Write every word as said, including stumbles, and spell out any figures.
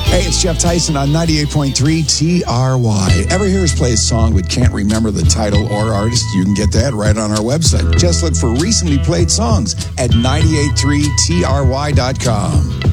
Hey, it's Jeff Tyson on ninety-eight point three T R Y. Ever hear us play a song but can't remember the title or artist? You can get that right on our website. Just look for recently played songs at nine eight three T R Y dot com.